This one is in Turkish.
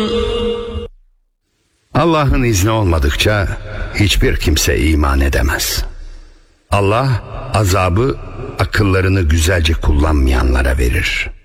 Allah'ın izni olmadıkça hiçbir kimse iman edemez. Allah azabı akıllarını güzelce kullanmayanlara verir.